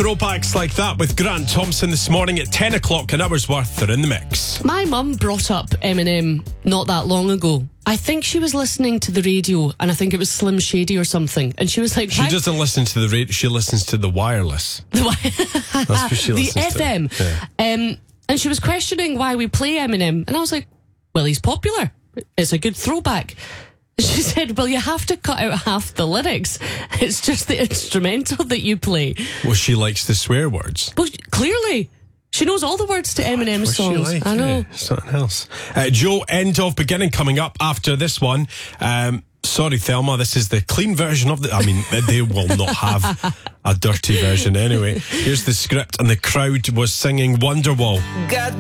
throwbacks like that with Grant Thompson this morning at 10 o'clock, an hour's worth. They're in the mix. My mum brought up Eminem not that long ago. I think she was listening to the radio, and I think it was Slim Shady or something, and she was like... She doesn't listen to the radio, she listens to the wireless. That's what she listens the FM. to. Yeah. And she was questioning why we play Eminem, and I was like, well, he's popular. It's a good throwback. She said, well, you have to cut out half the lyrics. It's just the instrumental that you play. Well, she likes the swear words. Well, clearly. She knows all the words to Eminem's songs. Like, I know. Yeah, something else. Joe, end of beginning coming up after this one. Sorry, Thelma, this is the clean version of the... I mean, they will not have a dirty version anyway. Here's the script, and the crowd was singing Wonderwall.